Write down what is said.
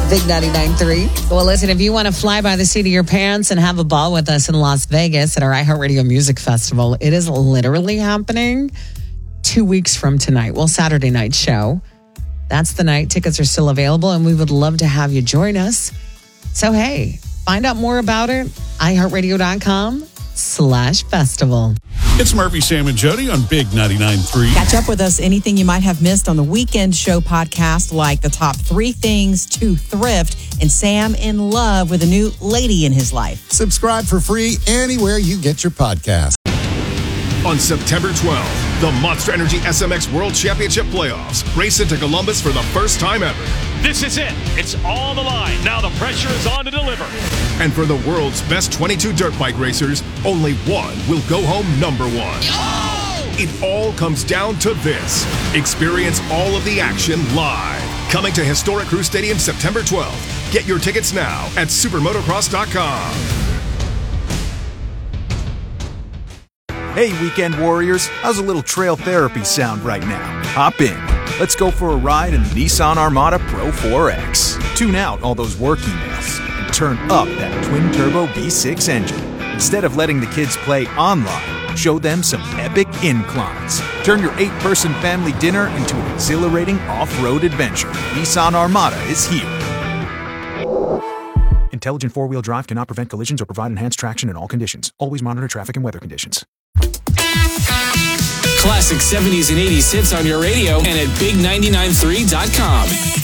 Big 99.3. Well, listen, if you want to fly by the seat of your pants and have a ball with us in Las Vegas at our iHeartRadio Music Festival, it is literally happening 2 weeks from tonight. Well, Saturday night show. That's the night. Tickets are still available, and we would love to have you join us. So, hey, find out more about it. iHeartRadio.com/festival. It's Murphy, Sam, and Jody on Big 99.3. Catch up with us anything you might have missed on the Weekend Show podcast, like the top 3 things to thrift and Sam in love with a new lady in his life. Subscribe for free anywhere you get your podcast. On September 12th, the Monster Energy SMX World Championship Playoffs race into Columbus for the first time ever. This is it. It's all the line. Now the pressure is on to deliver. And for the world's best 22 dirt bike racers, only one will go home number one. It all comes down to this. Experience all of the action live. Coming to historic Crew Stadium September 12th. Get your tickets now at supermotocross.com. Hey, Weekend Warriors, how's a little trail therapy sound right now? Hop in. Let's go for a ride in the Nissan Armada Pro 4X. Tune out all those work emails and turn up that twin-turbo V6 engine. Instead of letting the kids play online, show them some epic inclines. Turn your 8-person family dinner into an exhilarating off-road adventure. Nissan Armada is here. Intelligent four-wheel drive cannot prevent collisions or provide enhanced traction in all conditions. Always monitor traffic and weather conditions. Classic 70s and 80s hits on your radio and at big993.com.